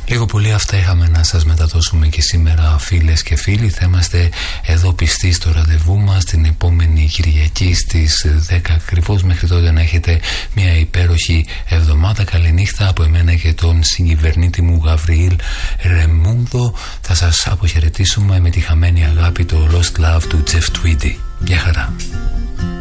Λίγο πολύ αυτά είχαμε να σας μεταδώσουμε και σήμερα, φίλες και φίλοι. Θα είμαστε εδώ πιστοί στο ραντεβού μας την επόμενη Κυριακή στις 10 ακριβώς. Μέχρι τότε να έχετε μια υπέροχη εβδομάδα. Καληνύχτα από εμένα και τον συγκυβερνήτη μου Γαβριήλ Ρεμούντο. Θα σας αποχαιρετήσουμε με τη χαμένη αγάπη, το Lost Love του Jeff Tweedy. Γεια χαρά.